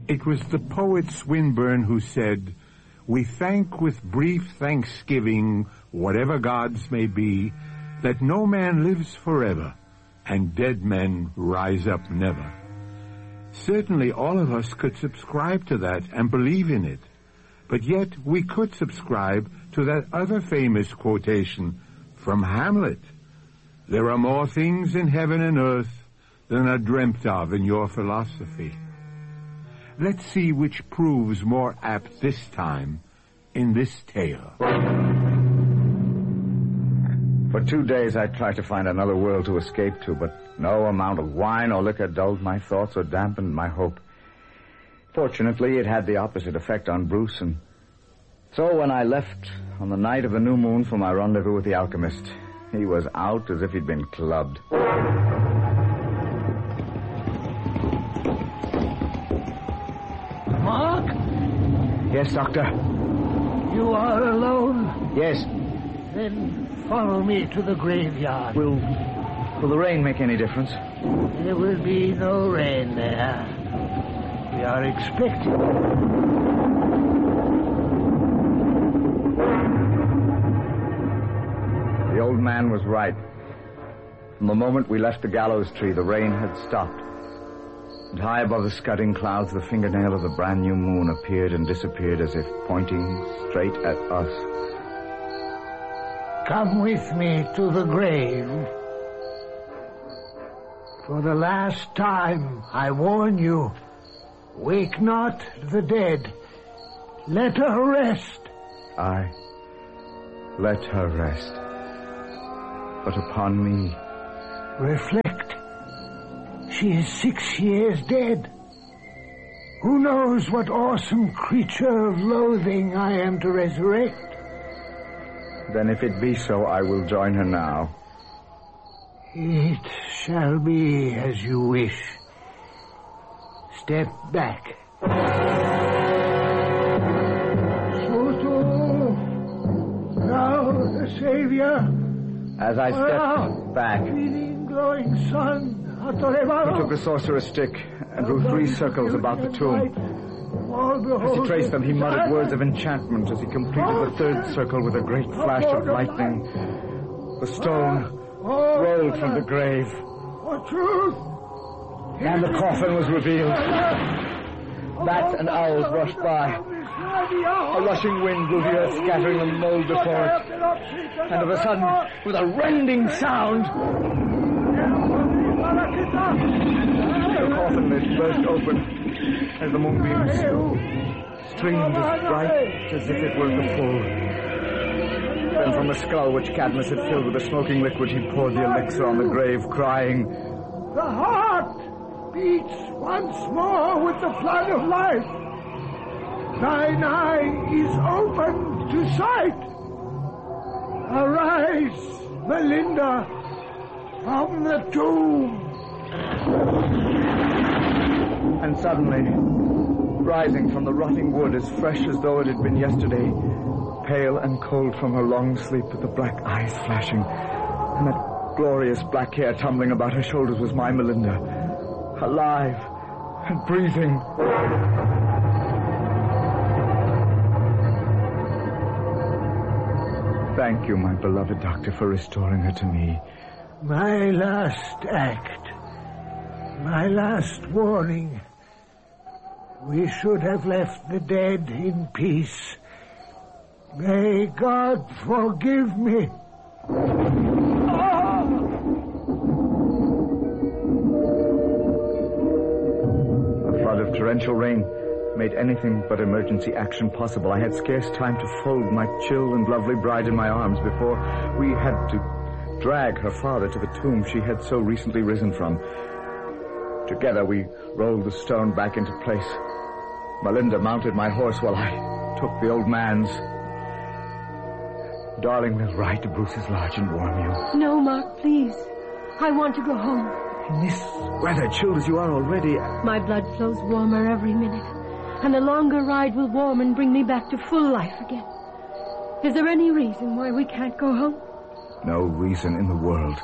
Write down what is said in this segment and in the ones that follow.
It was the poet Swinburne who said, "We thank with brief thanksgiving, whatever gods may be, that no man lives forever, and dead men rise up never." Certainly all of us could subscribe to that and believe in it. But yet we could subscribe to that other famous quotation from Hamlet. "There are more things in heaven and earth than are dreamt of in your philosophy." Let's see which proves more apt this time in this tale. For 2 days I tried to find another world to escape to, but no amount of wine or liquor dulled my thoughts or dampened my hope. Fortunately, it had the opposite effect on Bruce, and so when I left on the night of the new moon for my rendezvous with the alchemist, he was out as if he'd been clubbed. Mark? Yes, Doctor? You are alone? Yes. Then follow me to the graveyard. Will the rain make any difference? There will be no rain there. We are expecting. The old man was right. From the moment we left the gallows tree, the rain had stopped. And high above the scudding clouds, the fingernail of the brand new moon appeared and disappeared as if pointing straight at us. Come with me to the grave. For the last time, I warn you, wake not the dead. Let her rest. I let her rest. But upon me... Reflect. She is 6 years dead. Who knows what awesome creature of loathing I am to resurrect? Then if it be so, I will join her now. It shall be as you wish. Step back. Soto, thou the Savior. As I stepped back, Feeling glowing sun. he took the sorcerer's stick and drew 3 circles about the tomb. As he traced them, he muttered words of enchantment as he completed the 3rd circle with a great flash of lightning. The stone rolled from the grave, and the coffin was revealed. Bats and owls rushed by. A rushing wind blew the earth, scattering the mold before it. And of a sudden, with a rending sound, the coffin lid burst open as the moonbeams streamed as bright as if it were the full. Then from the skull which Cadmus had filled with the smoking liquid, he poured the elixir on the grave, crying, "The heart beats once more with the flood of life. Thine eye is opened to sight. Arise, Melinda, from the tomb." And suddenly, rising from the rotting wood as fresh as though it had been yesterday, pale and cold from her long sleep with the black eyes flashing, and that glorious black hair tumbling about her shoulders, was my Melinda, alive and breathing. Thank you, my beloved doctor, for restoring her to me. My last act, my last warning. We should have left the dead in peace. May God forgive me. A flood of torrential rain made anything but emergency action possible. I had scarce time to fold my chill and lovely bride in my arms before we had to drag her father to the tomb she had so recently risen from. Together we rolled the stone back into place. Melinda mounted my horse while I took the old man's. Darling, we'll ride to Bruce's lodge and warm you. No, Mark, please. I want to go home. In this weather, chilled as you are already... My blood flows warmer every minute, and the longer ride will warm and bring me back to full life again. Is there any reason why we can't go home? No reason in the world.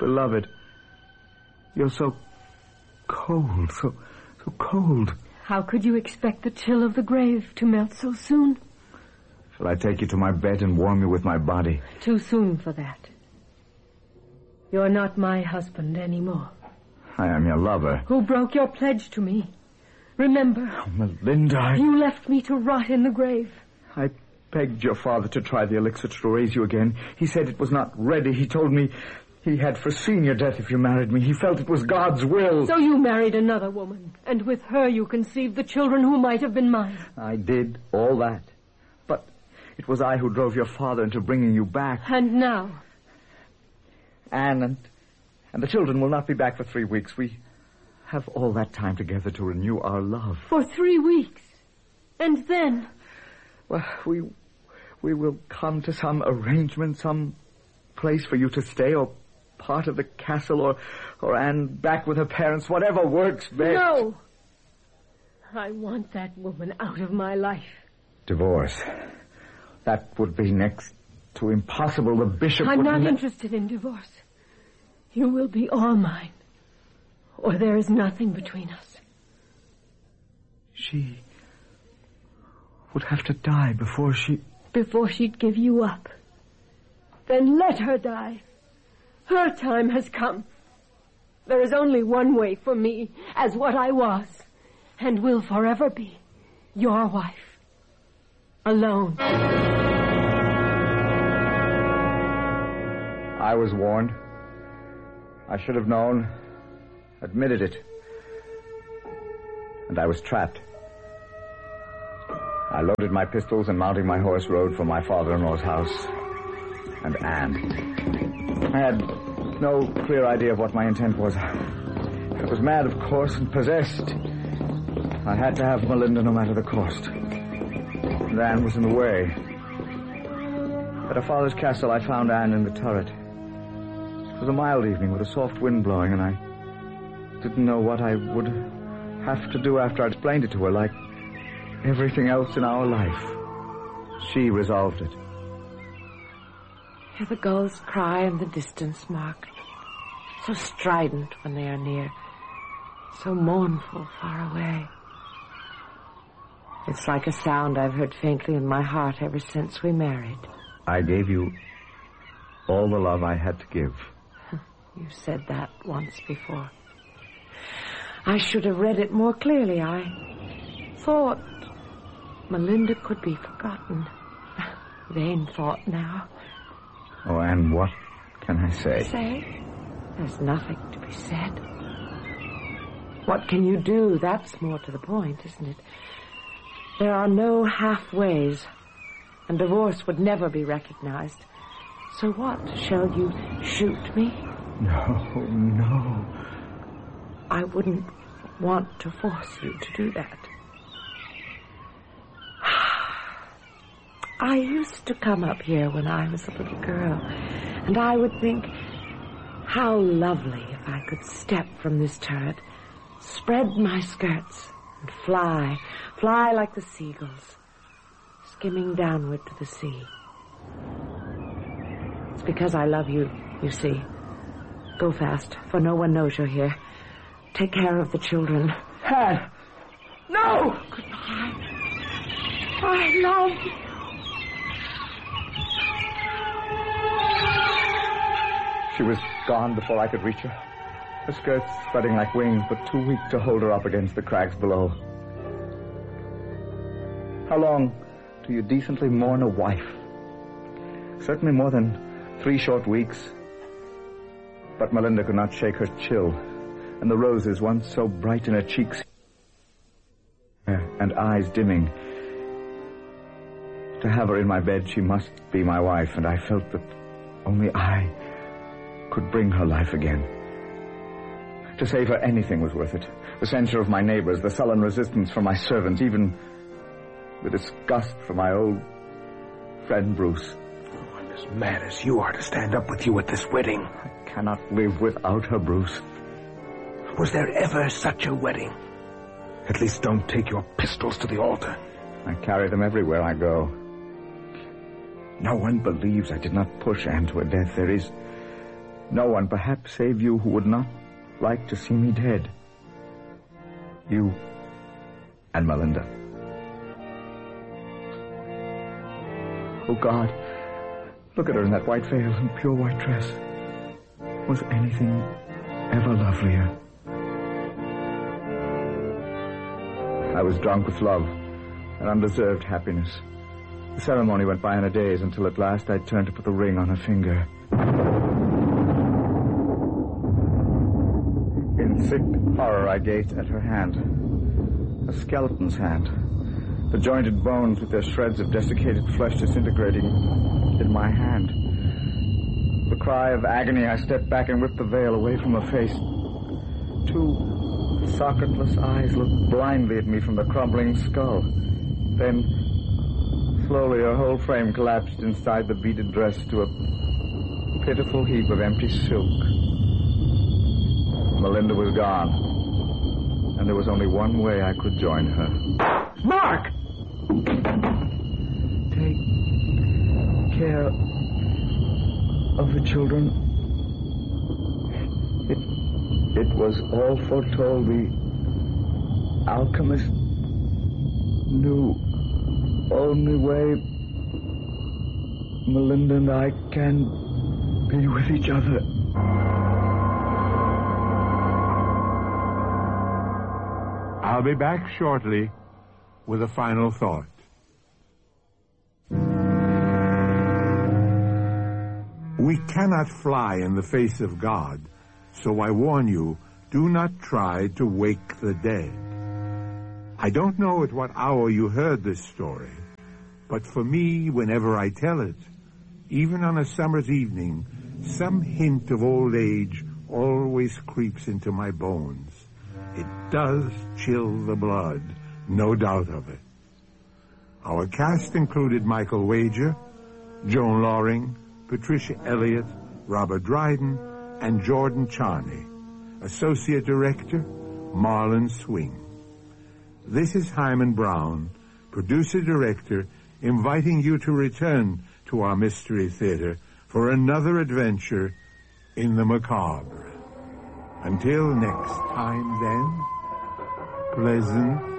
beloved. You're so cold, so cold. How could you expect the chill of the grave to melt so soon? Shall I take you to my bed and warm you with my body? Too soon for that. You're not my husband anymore. I am your lover. Who broke your pledge to me. Remember. Oh, Melinda, You left me to rot in the grave. I begged your father to try the elixir to raise you again. He said it was not ready. He told me he had foreseen your death if you married me. He felt it was God's will. So you married another woman, and with her you conceived the children who might have been mine. I did all that. But it was I who drove your father into bringing you back. And now? Anne and the children will not be back for 3 weeks. We have all that time together to renew our love. For 3 weeks? And then? Well, we will come to some arrangement, some place for you to stay, or part of the castle, or Anne back with her parents, whatever works best. No! I want that woman out of my life. Divorce. That would be next to impossible. The bishop I'm would not interested in divorce. You will be all mine, or there is nothing between us. She would have to die before she'd give you up. Then let her die. Her time has come. There is only one way for me, as what I was, and will forever be, your wife. Alone. I was warned. I should have known, admitted it. And I was trapped. I loaded my pistols and, mounting my horse, rode for my father-in-law's house and Anne. I had no clear idea of what my intent was. I was mad, of course, and possessed. I had to have Melinda no matter the cost. And Anne was in the way. At her father's castle, I found Anne in the turret. It was a mild evening with a soft wind blowing, and I didn't know what I would have to do after I explained it to her, like everything else in our life. She resolved it. Hear the gulls cry in the distance, Mark. So strident when they are near. So mournful far away. It's like a sound I've heard faintly in my heart ever since we married. I gave you all the love I had to give. You said that once before. I should have read it more clearly. I thought Melinda could be forgotten. Vain thought now. Oh, and what can I say? Say? There's nothing to be said. What can you do? That's more to the point, isn't it? There are no halfways, and divorce would never be recognized. So what? Shall you shoot me? No. I wouldn't want to force you to do that. I used to come up here when I was a little girl, and I would think, how lovely if I could step from this turret, spread my skirts, and fly like the seagulls, skimming downward to the sea. It's because I love you, you see. Go fast, for no one knows you're here. Take care of the children. Anne! No! Goodbye. I love you. She was gone before I could reach her. Her skirts spreading like wings, but too weak to hold her up against the crags below. How long do you decently mourn a wife? Certainly more than 3 short weeks. But Melinda could not shake her chill, and the roses, once so bright in her cheeks and eyes dimming. To have her in my bed, she must be my wife, and I felt that only I could bring her life again. To save her, anything was worth it. The censure of my neighbors, the sullen resistance from my servants, even the disgust from my old friend Bruce. Oh, I'm as mad as you are to stand up with you at this wedding. I cannot live without her, Bruce. Was there ever such a wedding? At least don't take your pistols to the altar. I carry them everywhere I go. No one believes I did not push Anne to her death. There is No one, perhaps, save you, who would not like to see me dead. You and Melinda. Oh, God, look at her in that white veil and pure white dress. Was anything ever lovelier? I was drunk with love and undeserved happiness. The ceremony went by in a daze until at last I turned to put the ring on her finger. In sick horror, I gazed at her hand. A skeleton's hand. The jointed bones with their shreds of desiccated flesh disintegrating in my hand. With a cry of agony, I stepped back and ripped the veil away from her face. Two socketless eyes looked blindly at me from the crumbling skull. Then, slowly, her whole frame collapsed inside the beaded dress to a pitiful heap of empty silk. Melinda was gone, and there was only one way I could join her. Mark! Take care of the children. It was all foretold. The alchemist knew only way Melinda and I can be with each other. I'll be back shortly with a final thought. We cannot fly in the face of God, so I warn you, do not try to wake the dead. I don't know at what hour you heard this story, but for me, whenever I tell it, even on a summer's evening, some hint of old age always creeps into my bones. It does chill the blood, no doubt of it. Our cast included Michael Wager, Joan Loring, Patricia Elliott, Robert Dryden, and Jordan Charney. Associate Director, Marlon Swing. This is Hyman Brown, Producer-Director, inviting you to return to our Mystery Theater for another adventure in the macabre. Until next time, then, pleasant